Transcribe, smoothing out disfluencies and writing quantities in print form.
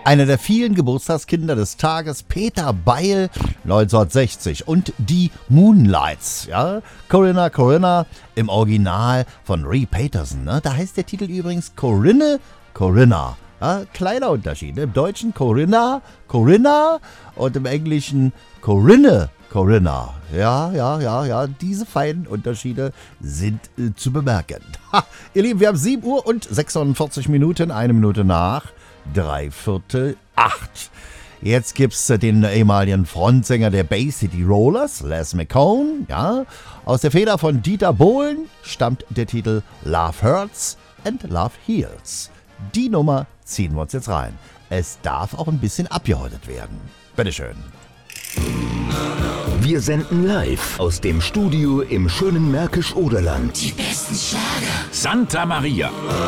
Einer der vielen Geburtstagskinder des Tages, Peter Beil, 1960. Und die Moonlights, ja. Corinna, im Original von Ray Peterson, ne? Da heißt der Titel übrigens Corinna. Ja, kleiner Unterschied. Im Deutschen Corinna und im Englischen Corinna. Ja, diese feinen Unterschiede sind zu bemerken. Ihr Lieben, wir haben 7 Uhr und 46 Minuten, 1 Minute nach 7:45. Jetzt gibt's den ehemaligen Frontsänger der Bay City Rollers, Les McCone, ja. Aus der Feder von Dieter Bohlen stammt der Titel Love Hurts and Love Heals. Die Nummer ziehen wir uns jetzt rein. Es darf auch ein bisschen abgehottet werden. Bitteschön. Wir senden live aus dem Studio im schönen Märkisch-Oderland. Die besten Schlager. Santa Maria.